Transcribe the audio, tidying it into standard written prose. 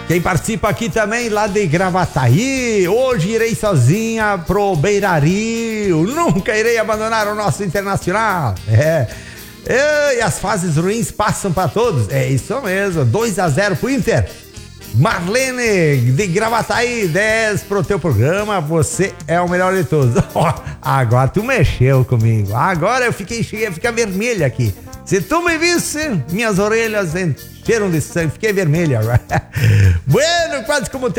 Quem participa aqui também lá de Gravataí, hoje irei sozinha pro Beira-Rio, nunca irei abandonar o nosso Internacional. E as fases ruins passam para todos, é isso mesmo, 2-0 pro Inter. Marlene de Gravataí, 10 pro teu programa, você é o melhor de todos. Agora tu mexeu comigo, agora eu cheguei a ficar vermelha aqui. Se tu me visse, minhas orelhas encheram de sangue, fiquei vermelha agora. Bueno, quase como